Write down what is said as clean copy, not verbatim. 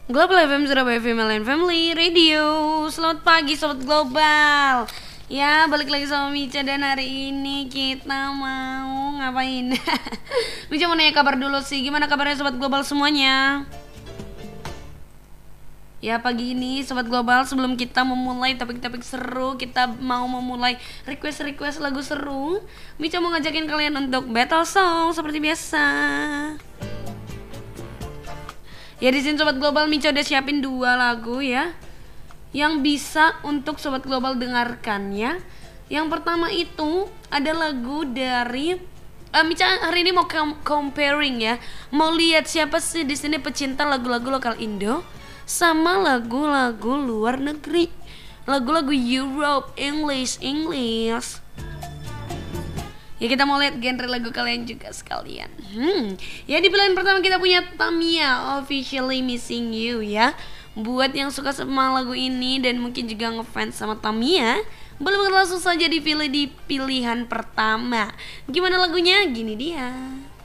Global FM Surabaya Female and Family Radio. Selamat pagi Sobat Global. Ya, balik lagi sama Mica dan hari ini kita mau ngapain? Mica mau nanya kabar dulu sih. Gimana kabarnya Sobat Global semuanya? Ya, pagi ini Sobat Global, sebelum kita memulai topik-topik seru, kita mau memulai request-request lagu seru. Mica mau ngajakin kalian untuk battle song seperti biasa. Ya, di sini Sobat Global, Mica udah siapin 2 lagu ya, yang bisa untuk Sobat Global dengarkan ya. Yang pertama itu ada lagu dari Mica hari ini mau comparing ya, mau lihat siapa sih di sini pecinta lagu-lagu lokal Indo sama lagu-lagu luar negeri, lagu-lagu Europe, English. Ya, kita mau lihat genre lagu kalian juga sekalian. Ya, di pilihan pertama kita punya Tamiya, Officially Missing You ya. Buat yang suka sama lagu ini dan mungkin juga ngefans sama Tamiya, boleh langsung saja dipilih di pilihan pertama. Gimana lagunya? Gini dia.